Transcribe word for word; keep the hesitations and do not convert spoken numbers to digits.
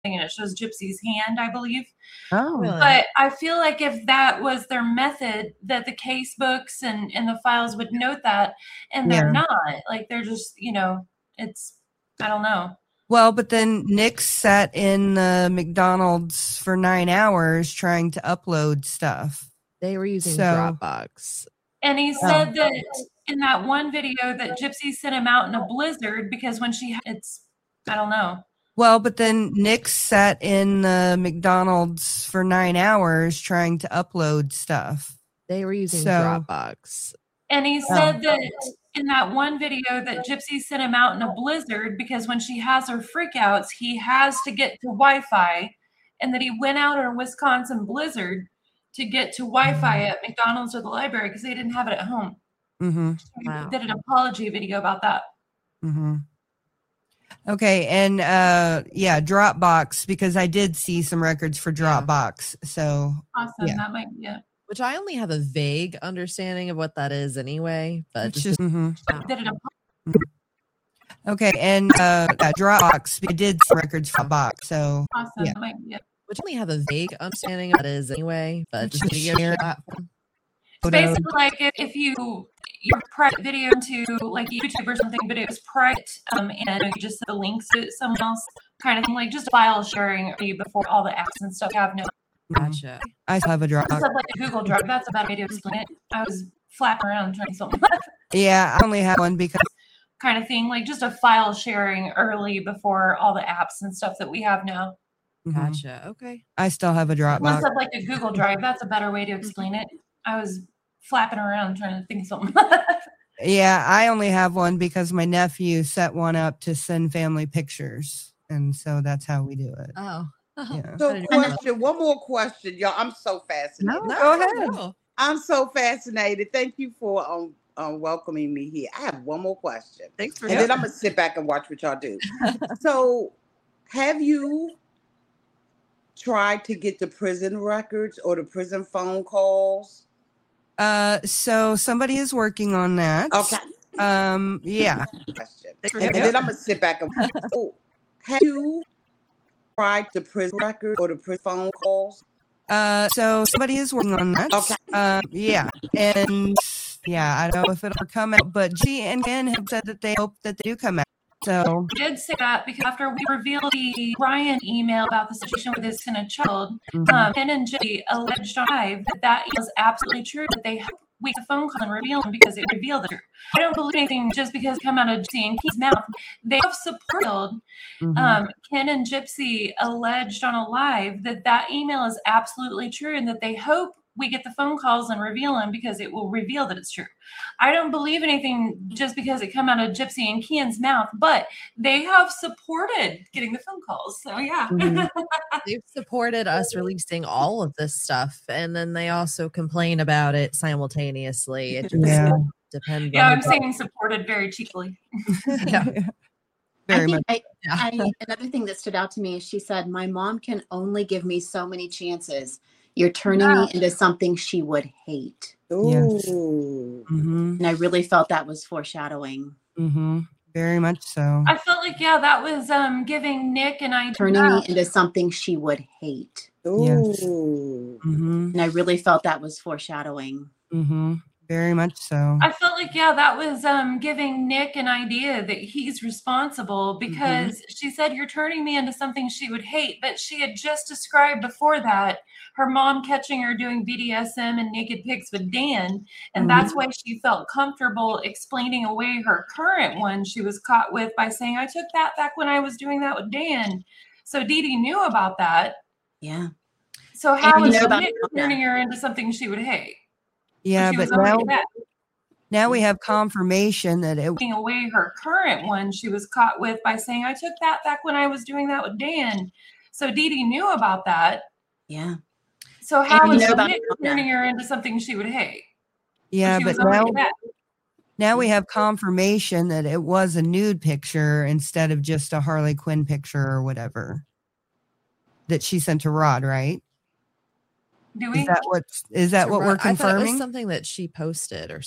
and it shows Gypsy's hand, I believe. Oh, really? But I feel like if that was their method, that the case books and, and the files would note that, and they're Yeah. not. Like, they're just, you know, it's, I don't know. Well, but then Nick sat in the McDonald's for nine hours trying to upload stuff. They were using So- Dropbox. And he said Oh. that in that one video that Gypsy sent him out in a blizzard because when she, it's, I don't know. Well, but then Nick sat in the McDonald's for nine hours trying to upload stuff. They were using So- Dropbox. And he said that in that one video that Gypsy sent him out in a blizzard because when she has her freakouts, he has to get to Wi-Fi, and that he went out in a Wisconsin blizzard to get to Wi-Fi at McDonald's or the library because they didn't have it at home. Mm-hmm. He Wow. did an apology video about that. Mm-hmm. Okay, and uh, yeah, Dropbox, because I did see some records for Dropbox. So Awesome. Yeah. That might be it. Which I only have a vague understanding of what that is anyway. But it's just, just mhm. Did an Okay, and uh, yeah, Dropbox, I did see records for Dropbox. So awesome. Yeah. That might be it. which I only have a vague understanding of what that is anyway. But It's just just video share- platform. It's Photo- basically like if, if you your private video into like YouTube or something, but it was private, um, and you just send the links to someone else, kind of thing, like just file sharing before all the apps and stuff have no. Gotcha. I still have a I Dropbox. said like a Google Drive. That's a bad way to explain it. I was flapping around trying something Yeah, I only have one because kind of thing, like just a file sharing early before all the apps and stuff that we have now. mhm, Gotcha. Okay. I still have a I Dropbox. said like a Google Drive. That's a better way to explain it. I was flapping around trying to think of something. Yeah, I only have one because my nephew set one up to send family pictures. And so that's how we do it. Oh. Yeah. So, I didn't know that. question, one more question, y'all. I'm so fascinated. No, go ahead. no. I'm so fascinated. Thank you for um, um welcoming me here. I have one more question, Thanks for and then I'm gonna sit back and watch what y'all do. So, have you tried to get the prison records or the prison phone calls? Uh, so somebody is working on that. Okay. Um, yeah. Question, Thanks for and, and having then I'm gonna sit back and. Oh, have you tried the prison records or the prison phone calls? Uh, so somebody is working on that. Okay. Uh, yeah. And yeah, I don't know if it'll come out, but G and Ken have said that they hope that they do come out. So I did say that because after we revealed the Ryan email about the situation with his son and child, mhm. um, Ken and Jay alleged on live that that is absolutely true, that they we the phone call and reveal them because it revealed the truth. I don't believe anything just because it come out of Gypsy and Keith's mouth. They have supported Mhm. um, Ken and Gypsy alleged on a live that that email is absolutely true and that they hope we get the phone calls and reveal them because it will reveal that it's true. I don't believe anything just because it come out of Gypsy and Ken's mouth, but they have supported getting the phone calls. So yeah. Mhm. They've supported us releasing all of this stuff, and then they also complain about it simultaneously. It just Yeah. depends. Yeah, on I'm the- saying supported very cheekily. Yeah. Very I much. think I, Yeah. I, another thing that stood out to me is she said, "My mom can only give me so many chances. You're turning Yeah. me into something she would hate." Yes. Ooh. Mm-hmm. And I really felt that was foreshadowing. Mm-hmm. Very much so. I felt like, yeah, that was um giving Nick and I Turning me into something she would hate. Yes. Ooh. Mm-hmm. And I really felt that was foreshadowing. Mm-hmm. Very much so. I felt like, yeah, that was um, giving Nick an idea that he's responsible because she said, you're turning me into something she would hate. But she had just described before that her mom catching her doing B D S M and naked pics with Dan. And Mhm. that's why she felt comfortable explaining away her current one she was caught with by saying, I took that back when I was doing that with Dan. So Dee Dee knew about that. Yeah. So how you is know about Nick Mona. turning her into something she would hate? Yeah, she but was already now back. now we have confirmation that it Taking away her current one she was caught with by saying, I took that back when I was doing that with Dan. So Dee Dee knew about that. Yeah. So how you is know about Nick Mona. turning her into something she would hate? yeah, she but was already now back. now we have confirmation that it was a nude picture instead of just a Harley Quinn picture or whatever that she sent to Rod, right? Do we? Is that what is that To what Rod- we're I thought it was confirming? something that she posted or